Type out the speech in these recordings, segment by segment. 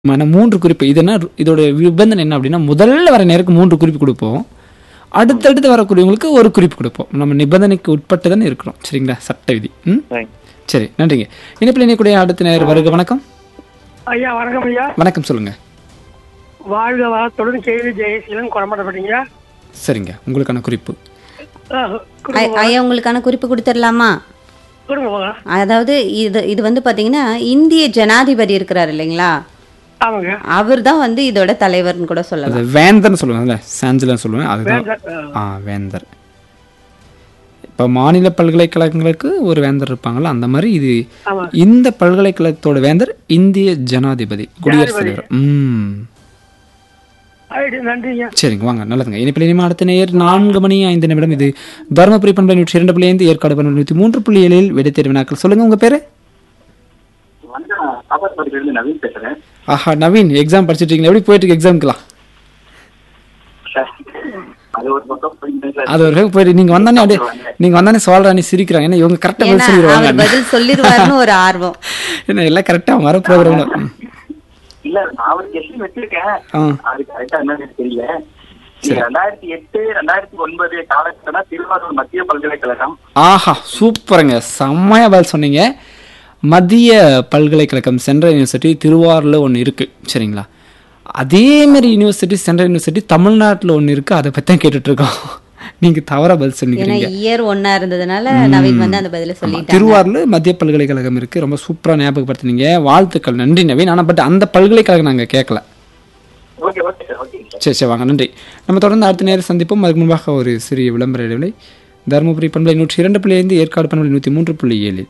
3 குறிப்பு. இதோட நிபந்தனை என்ன அப்படின்னா, முதல்ல வர நேருக்கு 3 குறிப்பு கொடுப்போம். அடுத்தடுத்து வரக்கூடியவங்களுக்கு ஒரு குறிப்பு கொடுப்போம். நம்ம நிபந்தனைக்கு உட்பட்டு தானே இருக்கிறோம். சரிங்களா? சட்ட விதி. சரி, நன்றிங்க. இணைப்பில் இணையக்கூடிய அடுத்த நேர் வருக. வணக்கம் ஐயா. வணக்கம் ஐயா. வணக்கம், சொல்லுங்க. வாழ்க வளத்துடன் கேள்வி ஜெயசீலன் குறமாட்டப்பட்டீங்க. சரிங்க, உங்களுக்கான குறிப்பு. ஐயா, உங்களுக்கான குறிப்பு கொடுத்துடலாமா? அதாவது இது வந்து பாத்தீங்கன்னா, இந்திய ஜனாதிபதி இருக்கிறார் இல்லைங்களா, அவர் தான் இதோட தலைவர்னு கூட சொல்லலாம். வேந்தர்னு சொல்லுவாங்கல்ல, சாஞ்சலன்னு சொல்லுவேன், அதுதான் வேந்தர். இப்போ மாநில பல்கலைக்கழகங்களுக்கு ஒரு வேந்தர் இருப்பாங்கல்ல, அந்த மாதிரி இது இந்த பல்கலைக்கழகத்தோட வேந்தர் இந்திய ஜனாதிபதி, குடியரசுத் தலைவர். சரிங்க, வாங்க. நல்லதுங்க. இனிப்பில் இனிமே அடுத்த நேர் 4:05 இது தருமபுரி பண்பலை 102.5, ஏற்காடு பண்பலை 103.7 விடைத்தேர்வு வினாக்கள். சொல்லுங்க, உங்க பேரு? ஆஹா, நவீன், எக்ஸாம் படிச்சுட்டு இருக்கீங்க. எப்படி போயிட்டு இருக்கு எக்ஸாம்க்குலாம்? அது ஒரு போயிட்டு நீங்க வந்தானே சொல்றானே சிரிக்கிறாங்க. ஏன்னா இவங்க கரெக்டா பதில் சொல்லிடுவாங்க, பதில் சொல்லிடுவாருன்னு ஒரு ஆர்வம். என்ன எல்லாம் கரெக்டா வர ப்ரோக்ராம்ல. இல்ல, நான் ஒரு கெஸ்டிங் வச்சிருக்கேன், அது கரெக்டா என்னன்னு தெரியல. 2008-2009 காலகட்டத்தில் திருவாரூர் மத்திய பல்கலைக்கழகம். ஆஹா, சூப்பருங்க, செம்மையா பதில் சொன்னீங்க. மத்திய பல்கலைக்கழகம் சென்ட்ரல் யூனிவர்சிட்டி திருவாரூர்ல ஒன்று இருக்கு. சரிங்களா? அதே மாதிரி யூனிவர்சிட்டி, சென்ட்ரல் யூனிவர்சிட்டி தமிழ்நாட்டில் ஒன்று இருக்கு. அதை பத்தி தான் கேட்டுட்டு இருக்கோம். நீங்க தவறா பதில் சொன்னீங்க. இயர் ஒன்னா இருந்ததுனால நவீன் அந்த பதில சொல்லிட்டாங்க. திருவாரூர்ல மத்திய பல்கலைக்கழகம் இருக்கு. ரொம்ப சூப்பரா ஞாபகப்படுத்தினீங்க, வாழ்த்துக்கள். நன்றி நவீன். ஆனா பட் அந்த பல்கலைக்கழகம் நாங்க கேட்கல. சரி, வாங்க, நன்றி. நம்ம தொடர்ந்து அடுத்த நேரம் சந்திப்போம். அதுக்கு முன்பாக ஒரு சிறிய விளம்பர இடைவெளி. தருமபுரி பண்பலை 102.5, ஏற்காடு பண்பலை 103.7.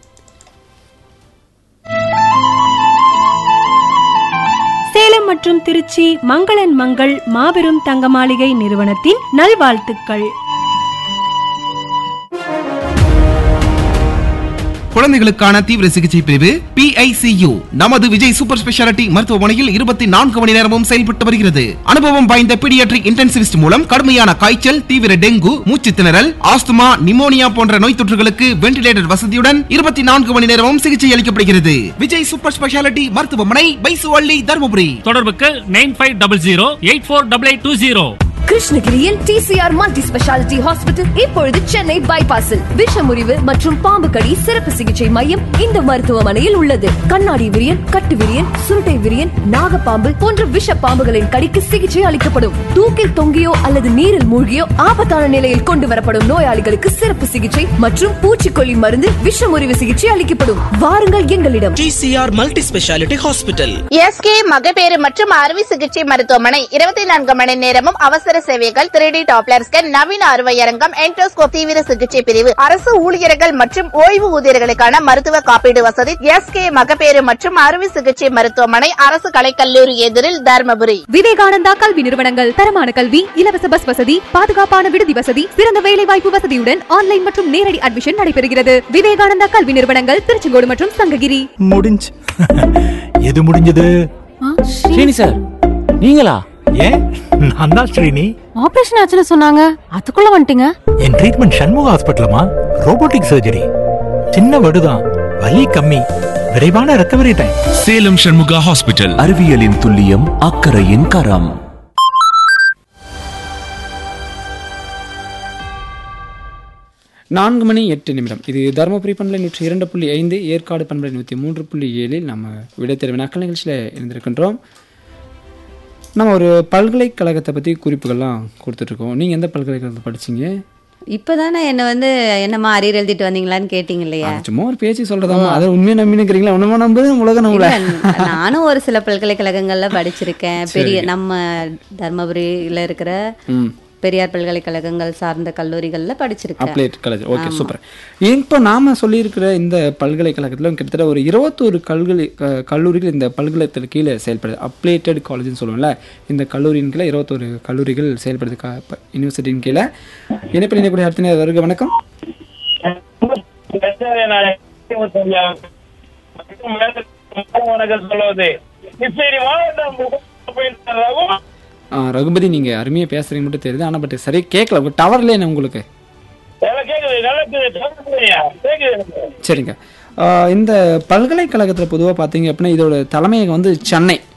சேலம் மற்றும் திருச்சி மங்களன் மங்கள் மாபெரும் தங்க மாளிகை நிறுவனத்தின் நல்வாழ்த்துக்கள். குழந்தைகளுக்கான தீவிர சிகிச்சை பிரிவு PICU நமது விஜய் சூப்பர் ஸ்பெஷாலிட்டி மருத்துவமனையில் 24 மணி நேரமும் செயல்பட்டு வருகிறது. அனுபவம் வாய்ந்த பீடியாட்ரிக் இன்டென்சிவிஸ்ட் மூலம் கடுமையான காய்ச்சல், தீவிர டெங்கு, மூச்சு திணறல், ஆஸ்துமா, நிமோனியா போன்ற நோய் தொற்றுகளுக்கு வென்டிலேட்டர் வசதியுடன் 24 மணி நேரமும் சிகிச்சை அளிக்கப்படுகிறது. விஜய் சூப்பர் ஸ்பெஷாலிட்டி மருத்துவமனை, பைசுவள்ளி, தருமபுரி. தொடர்புக்கு 9500848820. கிருஷ்ணகிரியில் TCR மல்டி ஸ்பெஷாலிட்டி ஹாஸ்பிட்டல் இப்பொழுது சென்னை பைபாஸில் விஷமுறிவு மற்றும் பாம்பு கடி சிறப்பு சிகிச்சை மையம் இந்த மருத்துவமனையில் உள்ளது. கண்ணாடி விரியன், கட்டு விரியன், சுருட்டை விரியன், நாகப்பாம்பு போன்ற விஷ பாம்புகளின் கடிக்கு சிகிச்சை அளிக்கப்படும். தூக்கில் தொங்கியோ அல்லது நீரில் மூழ்கியோ ஆபத்தான நிலையில் கொண்டு வரப்படும் நோயாளிகளுக்கு சிறப்பு சிகிச்சை மற்றும் பூச்சிக்கொல்லி மருந்து, விஷமுறிவு சிகிச்சை அளிக்கப்படும். வாருங்கள் எங்களிடம். TCR multi speciality hospital. SK மகப்பேறு மற்றும் அறுவை சிகிச்சை மருத்துவமனை 24 மணி நேரமும் அவசர சேவைகள், 3D டாப்லர் ஸ்கேன், நவீன அறுவையரங்கம், என்டோஸ்கோப், தீவிர சிகிச்சை பிரிவு, அரசு ஊழியர்கள் மற்றும் ஓய்வு ஊதியர்களுக்கான மருத்துவ காப்பீடு வசதி. SK மகப்பேறு மற்றும் அறுவை சிகிச்சை மருத்துவமனை, அரசு கலைக்கல்லூரி எதிரில், தர்மபுரி. விவேகானந்தா கல்வி நிறுவனங்கள், தரமான கல்வி, இலவச பஸ் வசதி, பாதுகாப்பான விடுதி வசதி, சிறந்த வேலை வாய்ப்பு வசதியுடன் ஆன்லைன் மற்றும் நேரடி அட்மிஷன் நடைபெறுகிறது. விவேகானந்தா கல்வி நிறுவனங்கள், திருச்செங்கோடு மற்றும் சங்ககிரி. எது முடிஞ்சது? ஸ்ரீனி சார், நீங்களா? ஏன், நான் தான் ஸ்ரீனி. ஆபரேஷன் ஆச்சுன்னு சொன்னாங்க, அதுக்குள்ள வந்துட்டீங்க. என் ட்ரீட்மெண்ட் சண்முக ஹாஸ்பிட்டலமா, ரோபோட்டிக் சர்ஜரி. சின்ன வடுதான், வலி கம்மி, விரைவான ரெக்கவரி டைம். சேலம் சண்முகா ஹாஸ்பிட்டல். அறிவியலின் துல்லியம், அக்கறையின் கரம். நான்கு மணி 8 இது தருமபுரி பண்பலை 102.5, ஏற்காடு பண்பலை 103.7. நம்ம விடைத்தேர்வு வினாக்கள் நிகழ்ச்சியில் இருந்திருக்கின்றோம். நம்ம ஒரு பல்கலைக்கழகத்தை பற்றி குறிப்புகள்லாம் கொடுத்துட்ருக்கோம். நீங்கள் எந்த பல்கலைக்கழகத்தை படிச்சிங்க? இப்போதானே என்னம்மா அரியர் எழுதிட்டு வந்தீங்களான்னு கேட்டீங்க இல்லையா? சும்மா ஒரு பேச்சு சொல்கிறதாம்மா, அதை உண்மையை நம்பினுக்கிறீங்களா? ஒன்றுமா நம்புது உலகம் நம்மள. நானும் ஒரு சில பல்கலைக்கழகங்கள்ல படிச்சிருக்கேன். பெரிய நம்ம தர்மபுரியில் இருக்கிற பெரியார் பல்கலைக்கழகங்கள் சார்ந்த கல்லூரிகளில் படிச்சிருக்கேன். Applied college. Okay, super. இப்போ நாம சொல்லியிருக்கிற இந்த பல்கலைக்கழகத்தில் கிட்டத்தட்ட ஒரு 21 கல்லூரிகள் இந்த பல்கலைக்கழகத்தில் கீழே செயல்படுது. அப்ளைட்டட் காலேஜ்னு சொல்லுவோம்ல, இந்த கல்லூரியின் கீழே 21 கல்லூரிகள் செயல்படுது யூனிவர்சிட்டியின் கீழே. இணைப்பில் இணைக்கூடிய அடுத்த நேரம் வருக. வணக்கம். ரகுபதி, நீங்க அருமையா பேசுறீங்க மட்டும் தெரியுது, ஆனா பட் சரியா கேட்கல. டவர்ல என்ன உங்களுக்கு? சரிங்க. இந்த பல்கலைக்கழகத்துல பொதுவாக பார்த்தீங்க அப்படின்னா இதோட தலைமையகம் சென்னை.